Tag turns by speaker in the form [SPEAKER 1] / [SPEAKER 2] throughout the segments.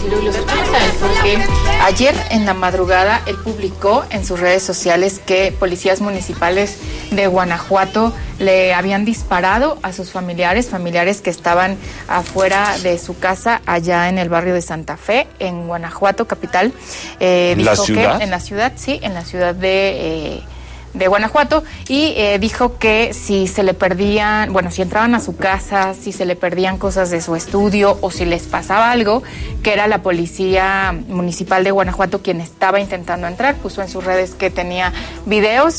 [SPEAKER 1] Ciro, y los escuchamos porque ayer en la madrugada él publicó en sus redes sociales que policías municipales de Guanajuato le habían disparado a sus familiares que estaban afuera de su casa allá en el barrio de Santa Fe, en Guanajuato, capital.
[SPEAKER 2] ¿La ciudad?
[SPEAKER 1] Que en la ciudad, sí, en la ciudad de Guanajuato, y dijo que si se le perdían, si entraban a su casa, si se le perdían cosas de su estudio o si les pasaba algo, que era la policía municipal de Guanajuato quien estaba intentando entrar. Puso en sus redes que tenía videos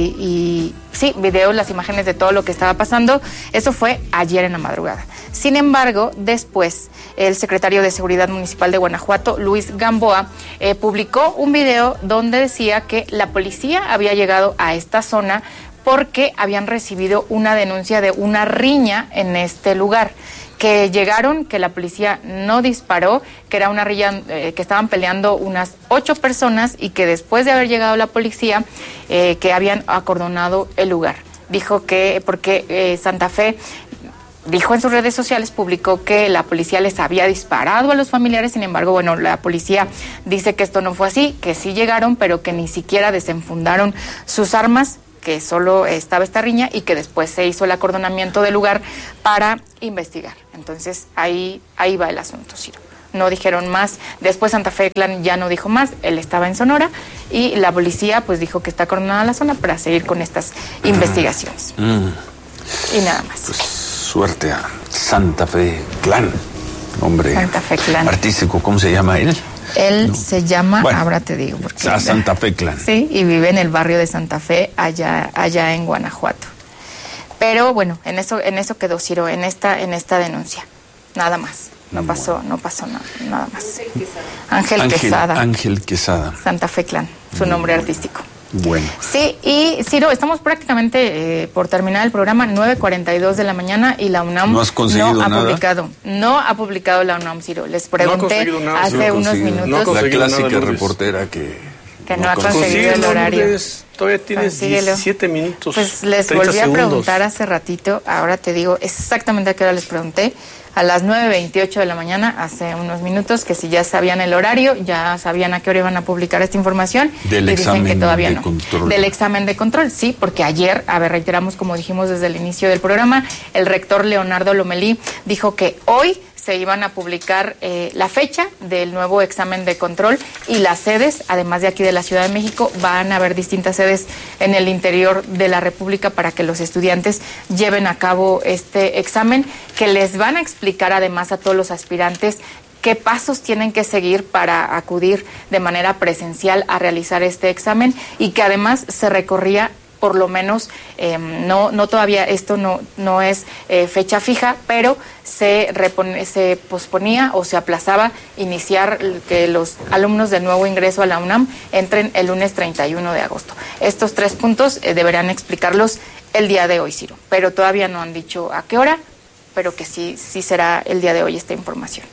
[SPEAKER 1] videos, las imágenes de todo lo que estaba pasando. Eso fue ayer en la madrugada. Sin embargo, después, el secretario de Seguridad Municipal de Guanajuato, Luis Gamboa, publicó un video donde decía que la policía había llegado a esta zona porque habían recibido una denuncia de una riña en este lugar. Que llegaron, que la policía no disparó, que era una riña, que estaban peleando unas 8 personas y que después de haber llegado la policía, que habían acordonado el lugar. Dijo que, porque Santa Fe dijo en sus redes sociales, publicó que la policía les había disparado a los familiares. Sin embargo, la policía dice que esto no fue así, que sí llegaron, pero que ni siquiera desenfundaron sus armas, que solo estaba esta riña y que después se hizo el acordonamiento del lugar para investigar. Entonces, ahí va el asunto, Ciro. No dijeron más. Después Santa Fe Clan ya no dijo más. Él estaba en Sonora y la policía pues dijo que está acordonada la zona para seguir con estas investigaciones. Y nada más.
[SPEAKER 2] Pues suerte a Santa Fe Clan. Hombre
[SPEAKER 1] Santa Fe Clan.
[SPEAKER 2] Artístico, ¿cómo se llama él?
[SPEAKER 1] Él se llama, ahora te digo. Porque,
[SPEAKER 2] Santa Fe Clan.
[SPEAKER 1] Sí, y vive en el barrio de Santa Fe, allá en Guanajuato. Pero bueno, en eso quedó, Ciro, en esta denuncia. Nada más. No pasó nada más. Ángel Quesada. Santa Fe Clan, su nombre artístico.
[SPEAKER 2] Bueno.
[SPEAKER 1] Sí, y Ciro, estamos prácticamente por terminar el programa, 9:42 de la mañana, y la UNAM no ha publicado la UNAM, Ciro. Les pregunté hace unos minutos.
[SPEAKER 2] La clásica reportera que
[SPEAKER 1] no ha conseguido el horario.
[SPEAKER 3] Todavía tienes 17 minutos.
[SPEAKER 1] Pues les volví a preguntar hace ratito, ahora te digo exactamente a qué hora les pregunté. A las 9:28 de la mañana, hace unos minutos, que si ya sabían el horario, ya sabían a qué hora iban a publicar esta información.
[SPEAKER 2] Del examen que todavía de control.
[SPEAKER 1] Del examen de control, sí, porque ayer, reiteramos, como dijimos desde el inicio del programa, el rector Leonardo Lomelí dijo que hoy se iban a publicar la fecha del nuevo examen de control y las sedes, además de aquí de la Ciudad de México, van a haber distintas sedes en el interior de la República para que los estudiantes lleven a cabo este examen, que les van a explicar además a todos los aspirantes qué pasos tienen que seguir para acudir de manera presencial a realizar este examen, y que además se recorría por lo menos, no todavía, esto no es fecha fija, pero se posponía o se aplazaba iniciar que los alumnos del nuevo ingreso a la UNAM entren el lunes 31 de agosto. Estos 3 puntos deberán explicarlos el día de hoy, Ciro, pero todavía no han dicho a qué hora, pero que sí será el día de hoy esta información.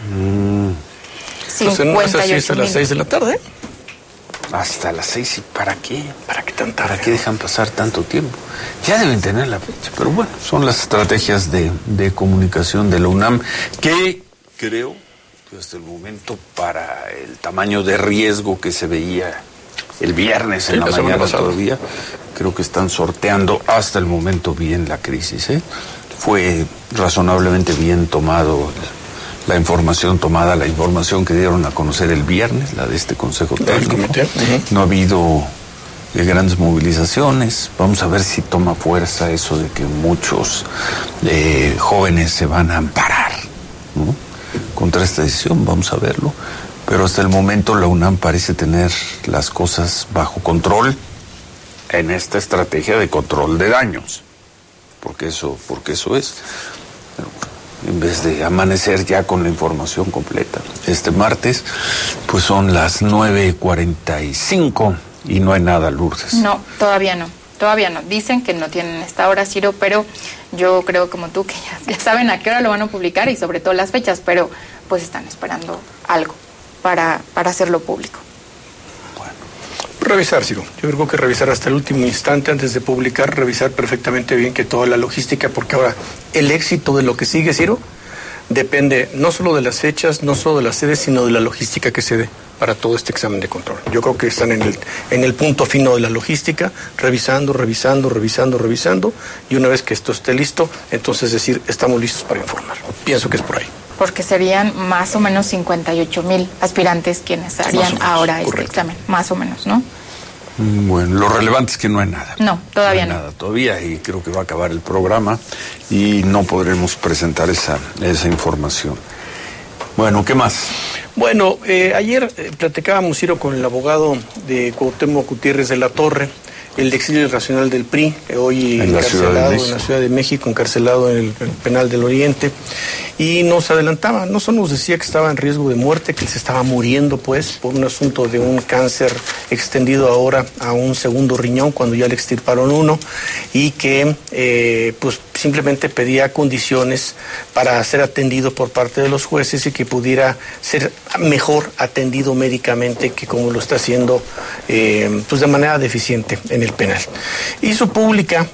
[SPEAKER 3] 58 hasta las 6 de la tarde.
[SPEAKER 2] Hasta las 6, ¿y para qué? ¿Para qué tan tarde? ¿Para qué dejan pasar tanto tiempo? Ya deben tener la fecha, pero bueno, son las estrategias de comunicación de la UNAM, que creo que hasta el momento, para el tamaño de riesgo que se veía el viernes en la mañana todavía, creo que están sorteando hasta el momento bien la crisis, ¿eh? Fue razonablemente bien tomado la información que dieron a conocer el viernes, la de este Consejo Técnico. No ha habido grandes movilizaciones. Vamos a ver si toma fuerza eso de que muchos jóvenes se van a amparar, ¿no?, contra esta decisión. Vamos a verlo. Pero hasta el momento la UNAM parece tener las cosas bajo control en esta estrategia de control de daños. Porque eso es. En vez de amanecer ya con la información completa. Este martes, pues son las 9:45 y no hay nada, Lourdes.
[SPEAKER 1] No, todavía no. Dicen que no tienen esta hora, Ciro, pero yo creo como tú que ya saben a qué hora lo van a publicar y sobre todo las fechas, pero pues están esperando algo para hacerlo público.
[SPEAKER 3] Revisar, Ciro. Yo creo que revisar hasta el último instante antes de publicar, revisar perfectamente bien que toda la logística, porque ahora el éxito de lo que sigue, Ciro, depende no solo de las fechas, no solo de las sedes, sino de la logística que se dé para todo este examen de control. Yo creo que están en el punto fino de la logística, revisando, y una vez que esto esté listo, entonces decir, estamos listos para informar. Pienso que es por ahí.
[SPEAKER 1] Porque serían más o menos 58,000 aspirantes quienes harían ahora este examen, más o menos, ¿no?
[SPEAKER 2] Bueno, lo relevante es que no hay nada.
[SPEAKER 1] No, todavía no.
[SPEAKER 2] Nada todavía, y creo que va a acabar el programa y no podremos presentar esa información. Bueno, ¿qué más?
[SPEAKER 3] Bueno, ayer platicábamos, Ciro, con el abogado de Cuauhtémoc Gutiérrez de la Torre, el exilio irracional del PRI, hoy encarcelado en la Ciudad de México, encarcelado en el Penal del Oriente, y nos adelantaba, no solo nos decía que estaba en riesgo de muerte, que se estaba muriendo pues por un asunto de un cáncer extendido ahora a un segundo riñón cuando ya le extirparon uno, y que pues simplemente pedía condiciones para ser atendido por parte de los jueces y que pudiera ser mejor atendido médicamente que como lo está haciendo pues de manera deficiente en el penal. Hizo pública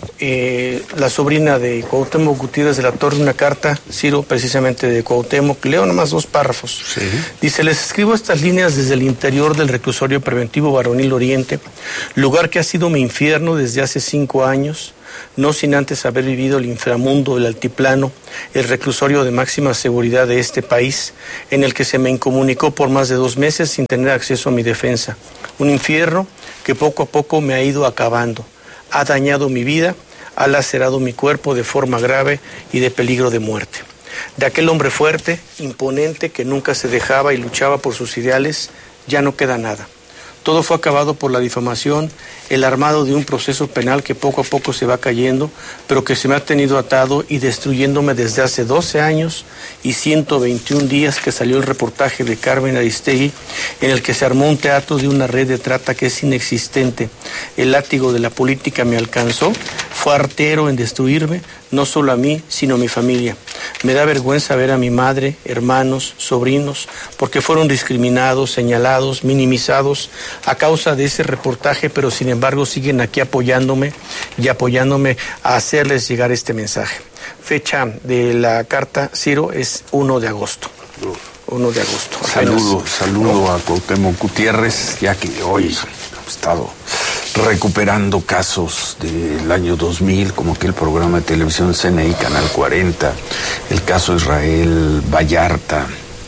[SPEAKER 3] la sobrina de Cuauhtémoc Gutiérrez de la Torre una carta, Ciro, precisamente de Cuauhtémoc. Leo nomás 2 párrafos. Sí. Dice: les escribo estas líneas desde el interior del reclusorio preventivo Varonil Oriente, lugar que ha sido mi infierno desde hace 5 años, no sin antes haber vivido el inframundo, el altiplano, el reclusorio de máxima seguridad de este país, en el que se me incomunicó por más de 2 meses sin tener acceso a mi defensa. Un infierno que poco a poco me ha ido acabando, ha dañado mi vida, ha lacerado mi cuerpo de forma grave y de peligro de muerte. De aquel hombre fuerte, imponente, que nunca se dejaba y luchaba por sus ideales, ya no queda nada. Todo fue acabado por la difamación, el armado de un proceso penal que poco a poco se va cayendo, pero que se me ha tenido atado y destruyéndome desde hace 12 años y 121 días que salió el reportaje de Carmen Aristegui, en el que se armó un teatro de una red de trata que es inexistente. El látigo de la política me alcanzó, fue artero en destruirme, no solo a mí, sino a mi familia. Me da vergüenza ver a mi madre, hermanos, sobrinos, porque fueron discriminados, señalados, minimizados a causa de ese reportaje, pero sin embargo siguen aquí apoyándome a hacerles llegar este mensaje. Fecha de la carta, Ciro, es 1 de agosto. 1 de agosto.
[SPEAKER 2] Saludo a Cuauhtémoc Gutiérrez, ya que hoy ha estado recuperando casos del año 2000, como aquel programa de televisión CNI, Canal 40, el caso Israel Vallarta,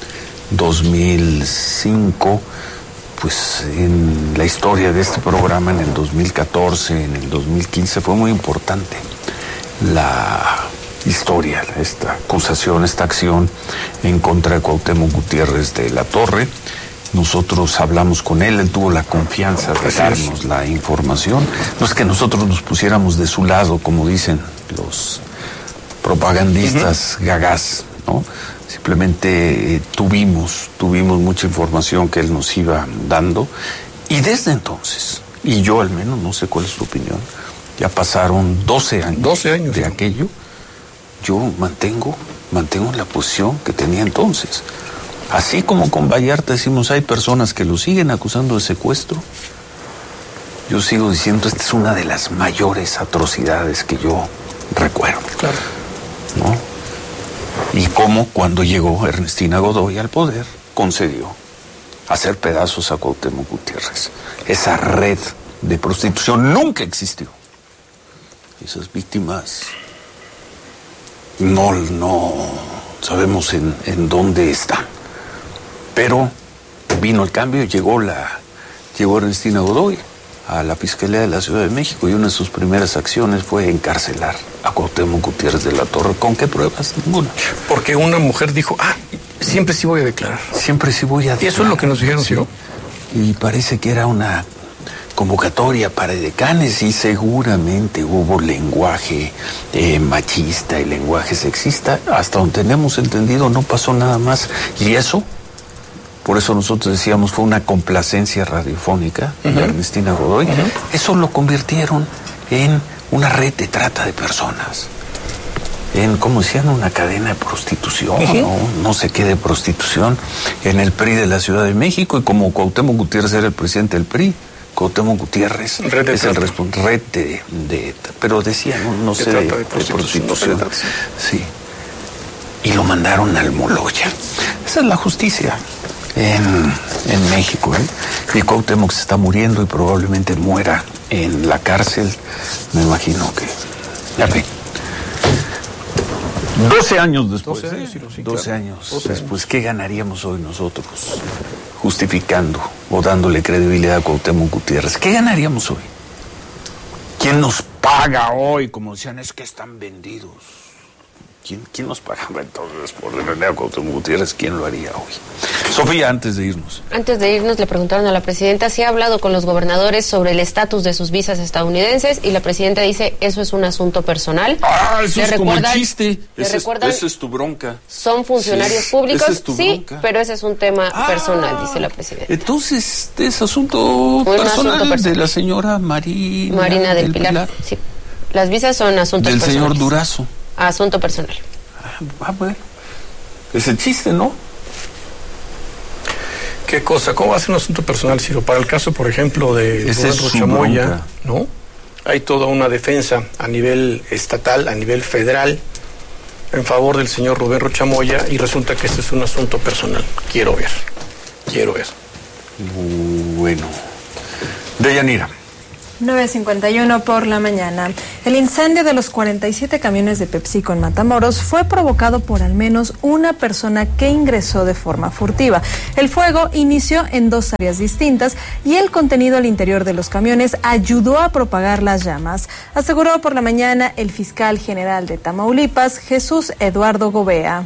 [SPEAKER 2] 2005, pues en la historia de este programa, en el 2014, en el 2015, fue muy importante la historia, esta acusación, esta acción en contra de Cuauhtémoc Gutiérrez de la Torre. Nosotros hablamos con él tuvo la confianza de darnos la información. No es que nosotros nos pusiéramos de su lado, como dicen los propagandistas gagás, ¿no? Simplemente tuvimos mucha información que él nos iba dando, y desde entonces, y yo al menos, no sé cuál es su opinión, ya pasaron 12 años de aquello, yo mantengo la posición que tenía entonces. Así como con Vallarta decimos, hay personas que lo siguen acusando de secuestro, yo sigo diciendo, esta es una de las mayores atrocidades que yo recuerdo.
[SPEAKER 3] Claro.
[SPEAKER 2] ¿No? Y cómo cuando llegó Ernestina Godoy al poder, concedió hacer pedazos a Cuauhtémoc Gutiérrez. Esa red de prostitución nunca existió. Esas víctimas no sabemos en dónde están. Pero vino el cambio, llegó Ernestina Godoy a la Fiscalía de la Ciudad de México, y una de sus primeras acciones fue encarcelar a Cuauhtémoc Gutiérrez de la Torre. ¿Con qué pruebas? Ninguna.
[SPEAKER 3] Porque una mujer dijo, siempre sí voy a declarar.
[SPEAKER 2] Siempre sí voy a declarar.
[SPEAKER 3] Y eso es lo que nos dijeron,
[SPEAKER 2] sí. Y parece que era una convocatoria para decanes, y seguramente hubo lenguaje machista y lenguaje sexista. Hasta donde tenemos entendido no pasó nada más. Y eso, por eso nosotros decíamos, fue una complacencia radiofónica de Ernestina Godoy. Eso lo convirtieron en una red de trata de personas, en, como decían, una cadena de prostitución, no sé qué de prostitución, en el PRI de la Ciudad de México. Y como Cuauhtémoc Gutiérrez era el presidente del PRI, Cuauhtémoc Gutiérrez es el responsable, red de pero decía, no sé, de prostitución. Sí. y lo mandaron al Moloya. Esa es la justicia en México, ¿eh? Y Cuauhtémoc se está muriendo y probablemente muera en la cárcel. Me imagino que... Ya ve. 12 años después. 12 años después. ¿Qué ganaríamos hoy nosotros justificando o dándole credibilidad a Cuauhtémoc Gutiérrez? ¿Qué ganaríamos hoy? ¿Quién nos paga hoy? Como decían, es que están vendidos. ¿Quién nos pagaba entonces por defender a Cuauhtémoc Gutiérrez? ¿Quién lo haría hoy? Sofía, antes de irnos.
[SPEAKER 4] Antes de irnos, le preguntaron a la presidenta si ha hablado con los gobernadores sobre el estatus de sus visas estadounidenses, y la presidenta dice, eso es un asunto personal.
[SPEAKER 2] Eso es como el chiste. Esa es tu bronca.
[SPEAKER 4] Son funcionarios públicos,
[SPEAKER 2] esa es tu bronca.
[SPEAKER 4] Pero ese es un tema personal, dice la presidenta.
[SPEAKER 2] Entonces, es asunto personal de la señora Marina del Pilar.
[SPEAKER 4] Sí. Las visas son asuntos personales.
[SPEAKER 2] Del señor Durazo.
[SPEAKER 4] Asunto personal.
[SPEAKER 2] Bueno. Es el chiste, ¿no?
[SPEAKER 3] ¿Qué cosa? ¿Cómo va a ser un asunto personal, Ciro? Para el caso, por ejemplo, de Rubén Rochamoya, ¿no? Hay toda una defensa a nivel estatal, a nivel federal, en favor del señor Rubén Rochamoya, y resulta que este es un asunto personal. Quiero ver.
[SPEAKER 2] Bueno. Deyanira.
[SPEAKER 5] 9:51 por la mañana. El incendio de los 47 camiones de PepsiCo en Matamoros fue provocado por al menos una persona que ingresó de forma furtiva. El fuego inició en 2 áreas distintas y el contenido al interior de los camiones ayudó a propagar las llamas, aseguró por la mañana el fiscal general de Tamaulipas, Jesús Eduardo Gobea.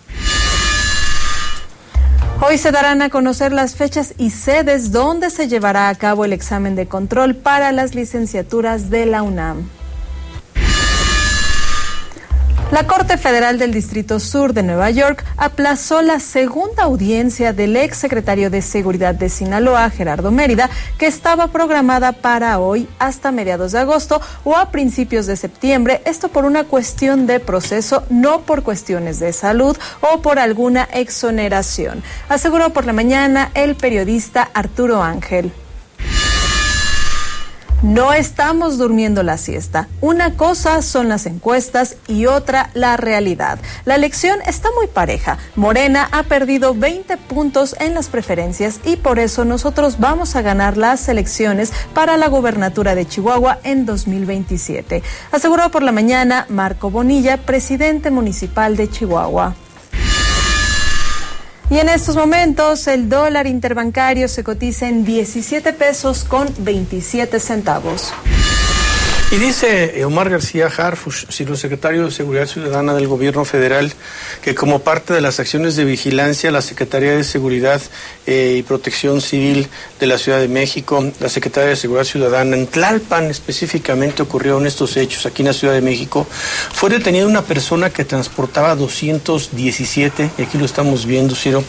[SPEAKER 5] Hoy se darán a conocer las fechas y sedes donde se llevará a cabo el examen de control para las licenciaturas de la UNAM. La Corte Federal del Distrito Sur de Nueva York aplazó la segunda audiencia del exsecretario de Seguridad de Sinaloa, Gerardo Mérida, que estaba programada para hoy hasta mediados de agosto o a principios de septiembre, esto por una cuestión de proceso, no por cuestiones de salud o por alguna exoneración, aseguró por la mañana el periodista Arturo Ángel. No estamos durmiendo la siesta. Una cosa son las encuestas y otra la realidad. La elección está muy pareja. Morena ha perdido 20 puntos en las preferencias y por eso nosotros vamos a ganar las elecciones para la gobernatura de Chihuahua en 2027. Aseguró por la mañana Marco Bonilla, presidente municipal de Chihuahua. Y en estos momentos el dólar interbancario se cotiza en 17 pesos con 27 centavos.
[SPEAKER 3] Y dice Omar García Harfuch, secretario de Seguridad Ciudadana del Gobierno Federal, que como parte de las acciones de vigilancia, la Secretaría de Seguridad y Protección Civil de la Ciudad de México, la Secretaría de Seguridad Ciudadana, en Tlalpan específicamente ocurrieron estos hechos, aquí en la Ciudad de México. Fue detenida una persona que transportaba 217, y aquí lo estamos viendo, Ciro,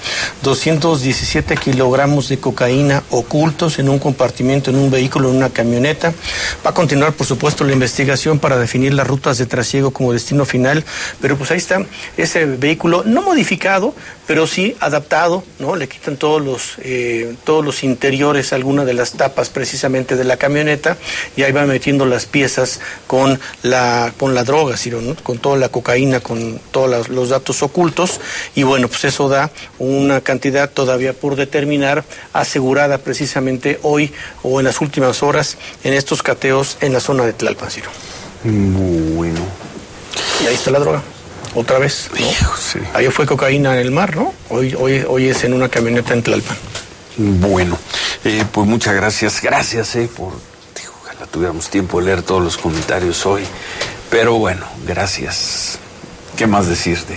[SPEAKER 3] 217 kilogramos de cocaína ocultos en un compartimento, en un vehículo, en una camioneta. Va a continuar, por supuesto, la investigación para definir las rutas de trasiego como destino final, pero pues ahí está ese vehículo no modificado, pero sí adaptado, ¿no? Le quitan todos los interiores, algunas de las tapas precisamente de la camioneta, y ahí van metiendo las piezas con la droga, ¿no? Con toda la cocaína, con todos los datos ocultos, y bueno, pues eso da una cantidad todavía por determinar, asegurada precisamente hoy o en las últimas horas en estos cateos en la zona de Tlalpan, Ciro.
[SPEAKER 2] Bueno.
[SPEAKER 3] Y ahí está la droga, otra vez, ¿no?
[SPEAKER 2] Sí.
[SPEAKER 3] Ayer fue cocaína en el mar, ¿no? Hoy es en una camioneta en Tlalpan.
[SPEAKER 2] Bueno, pues muchas gracias ojalá tuviéramos tiempo de leer todos los comentarios hoy, pero bueno, gracias. ¿Qué más decir de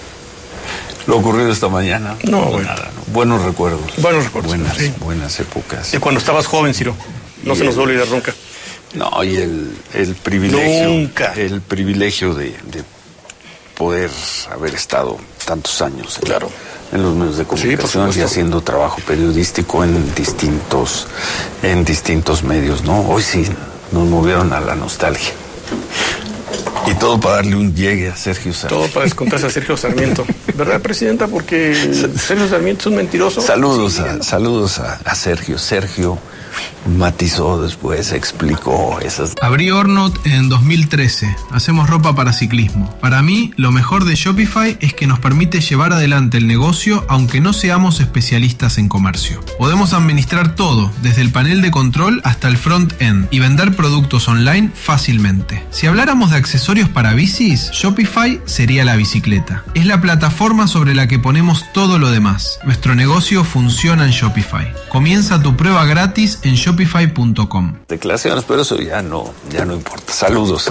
[SPEAKER 2] lo ocurrido esta mañana?
[SPEAKER 3] No, bueno.
[SPEAKER 2] Nada, ¿no? Buenos recuerdos.
[SPEAKER 3] Sí.
[SPEAKER 2] Buenas épocas.
[SPEAKER 3] Y cuando estabas joven, Ciro, no se nos va a olvidar nunca.
[SPEAKER 2] No, y el privilegio.
[SPEAKER 3] Nunca.
[SPEAKER 2] El privilegio de poder haber estado tantos años en los medios de comunicación y haciendo trabajo periodístico en distintos medios, ¿no? Hoy sí nos movieron a la nostalgia. Y todo para darle un llegue a Sergio Sarmiento.
[SPEAKER 3] Todo para descontarse a Sergio Sarmiento. ¿Verdad, Presidenta? Porque Sergio Sarmiento es un mentiroso.
[SPEAKER 2] Saludos a Sergio. Sergio matizó después, explicó esas.
[SPEAKER 6] Abrí Ornot en 2013. Hacemos ropa para ciclismo. Para mí, lo mejor de Shopify es que nos permite llevar adelante el negocio aunque no seamos especialistas en comercio. Podemos administrar todo, desde el panel de control hasta el front-end, y vender productos online fácilmente. Si habláramos de accesorios para bicis, Shopify sería la bicicleta. Es la plataforma sobre la que ponemos todo lo demás. Nuestro negocio funciona en Shopify. Comienza tu prueba gratis en shopify.com.
[SPEAKER 2] Declaraciones, pero eso ya no importa. Saludos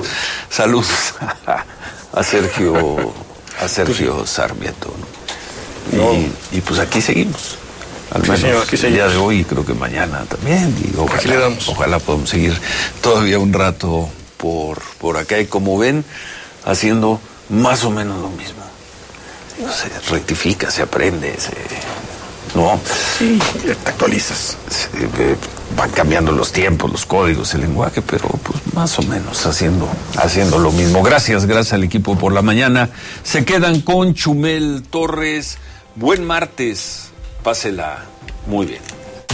[SPEAKER 2] a Sergio Sarmiento, ¿no? Y pues aquí seguimos. Al menos el día de hoy y creo que mañana también. Y ojalá podamos seguir todavía un rato por acá. Y como ven, haciendo más o menos lo mismo. Se rectifica, se aprende, ¿no?
[SPEAKER 3] Sí, te actualizas.
[SPEAKER 2] Van cambiando los tiempos, los códigos, el lenguaje, pero pues más o menos haciendo lo mismo. Gracias al equipo por la mañana. Se quedan con Chumel Torres. Buen martes. Pásela muy bien.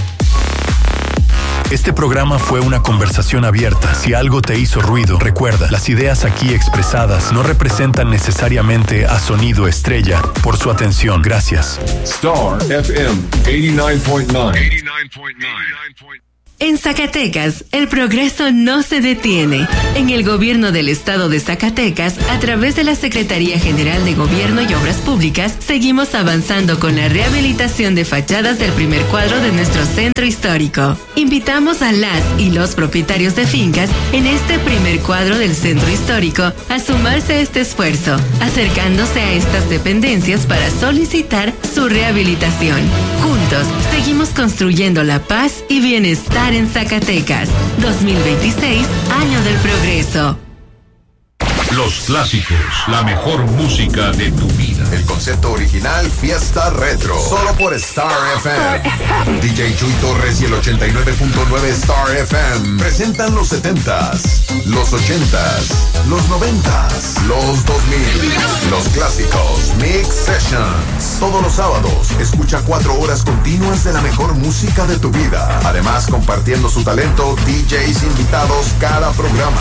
[SPEAKER 7] Este programa fue una conversación abierta. Si algo te hizo ruido, recuerda, las ideas aquí expresadas no representan necesariamente a Sonido Estrella. Por su atención, gracias.
[SPEAKER 8] Star FM 89.9.
[SPEAKER 9] En Zacatecas, el progreso no se detiene. En el gobierno del estado de Zacatecas, a través de la Secretaría General de Gobierno y Obras Públicas, seguimos avanzando con la rehabilitación de fachadas del primer cuadro de nuestro centro histórico. Invitamos a las y los propietarios de fincas en este primer cuadro del centro histórico a sumarse a este esfuerzo, acercándose a estas dependencias para solicitar su rehabilitación. Juntos, seguimos construyendo la paz y bienestar en Zacatecas. 2026, año del progreso.
[SPEAKER 8] Los clásicos, la mejor música de tu vida.
[SPEAKER 10] El concepto original, Fiesta Retro. Solo por Star FM. DJ Chuy Torres y el 89.9 Star FM presentan los 70s, los 80s, los 90s, los 2000. Los clásicos Mix Sessions. Todos los sábados, escucha 4 horas continuas de la mejor música de tu vida. Además, compartiendo su talento, DJs invitados cada programa.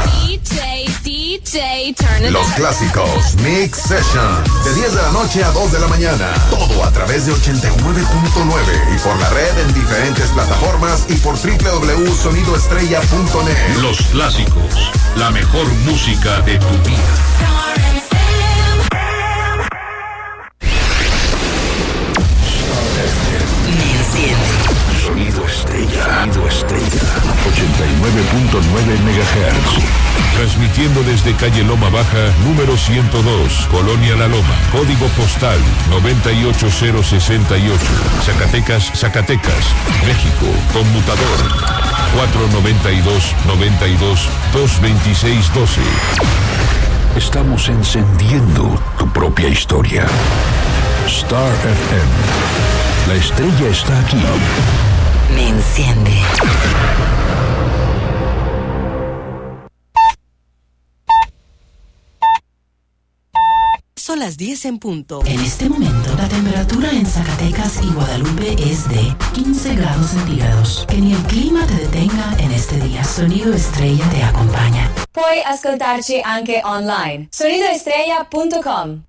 [SPEAKER 10] Los clásicos Mix Sessions, de 10 de la noche a 2 de la mañana. Todo a través de 89.9 y por la red en diferentes plataformas y por www.sonidoestrella.net.
[SPEAKER 8] Los clásicos, la mejor música de tu vida.
[SPEAKER 11] Sonido Estrella. 89.9 MHz.
[SPEAKER 8] Transmitiendo desde calle Loma Baja, número 102, Colonia La Loma. Código postal 98068. Zacatecas, México. Conmutador 492-92-226-12.
[SPEAKER 11] Estamos encendiendo tu propia historia. Star FM. La estrella está aquí.
[SPEAKER 9] Me enciende. Son las 10 en punto. En este momento, la temperatura en Zacatecas y Guadalupe es de 15 grados centígrados. Que ni el clima te detenga en este día. Sonido Estrella te acompaña.
[SPEAKER 12] Puoi ascoltarci anche online. sonidoestrella.com.